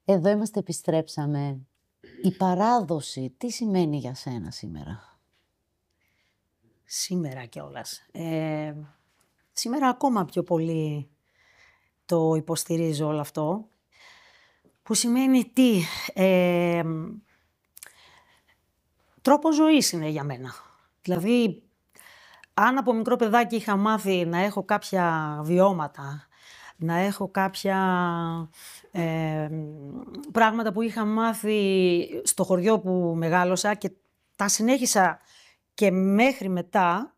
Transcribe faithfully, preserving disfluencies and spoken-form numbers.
Εδώ είμαστε, επιστρέψαμε. Η παράδοση, τι σημαίνει για σένα σήμερα? Σήμερα κιόλας. Ε, σήμερα ακόμα πιο πολύ το υποστηρίζω όλο αυτό. Που σημαίνει τι? Ε, τρόπο ζωής είναι για μένα. Δηλαδή, αν από μικρό παιδάκι είχα μάθει να έχω κάποια βιώματα, να έχω κάποια ε, πράγματα που είχα μάθει στο χωριό που μεγάλωσα και τα συνέχισα και μέχρι μετά,